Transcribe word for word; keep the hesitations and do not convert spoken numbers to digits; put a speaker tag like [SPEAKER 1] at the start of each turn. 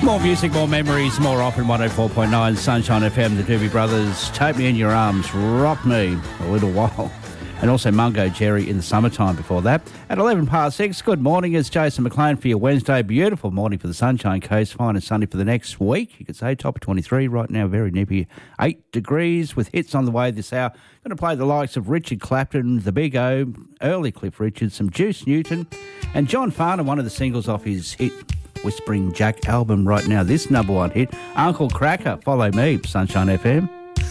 [SPEAKER 1] More music, more memories, more often. one oh four point nine Sunshine F M, the Doobie Brothers. Take me in your arms, rock me a little while. And also Mungo Jerry in the summertime before that. At eleven past six, good morning. It's Jason McLean for your Wednesday. Beautiful morning for the Sunshine Coast. Fine and sunny for the next week. You could say top of twenty-three right now, very nippy. Eight degrees with hits on the way this hour. Going to play the likes of Richard Clapton, The Big O, early Cliff Richard, some Juice Newton, and John Farnham, one of the singles off his hit Whispering Jack album right now. This number one hit, Uncle Cracker, Follow Me, Sunshine F M.